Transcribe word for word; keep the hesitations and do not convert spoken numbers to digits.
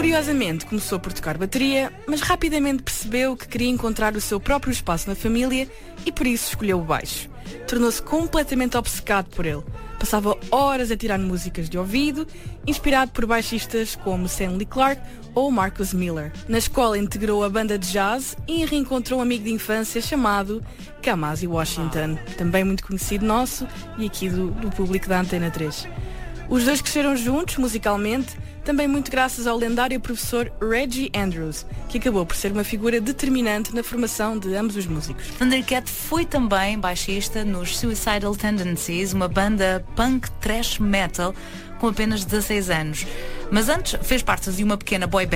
Curiosamente, começou por tocar bateria, mas rapidamente percebeu que queria encontrar o seu próprio espaço na família e por isso escolheu o baixo. Tornou-se completamente obcecado por ele. Passava horas a tirar músicas de ouvido, inspirado por baixistas como Stanley Clarke ou Marcus Miller. Na escola integrou a banda de jazz e reencontrou um amigo de infância chamado Kamasi Washington, também muito conhecido nosso e aqui do, do público da Antena três. Os dois cresceram juntos, musicalmente, também muito graças ao lendário professor Reggie Andrews, que acabou por ser uma figura determinante na formação de ambos os músicos. Thundercat foi também baixista nos Suicidal Tendencies, uma banda punk thrash metal com apenas dezasseis anos. Mas antes fez parte de uma pequena boy band